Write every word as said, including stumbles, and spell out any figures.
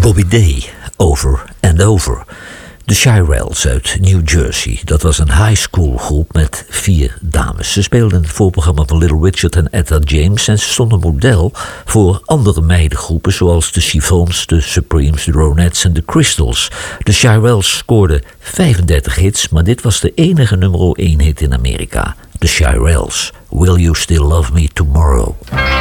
Bobby Day, Over and Over. De Shirelles uit New Jersey. Dat was een high school groep met vier dames. Ze speelden in het voorprogramma van Little Richard en Etta James en ze stonden model voor andere meidengroepen zoals de Chiffons, de Supremes, de Ronettes en de Crystals. De Shirelles scoorden vijfendertig hits, maar dit was de enige nummer één hit in Amerika. De Shirelles, Will You Still Love Me Tomorrow?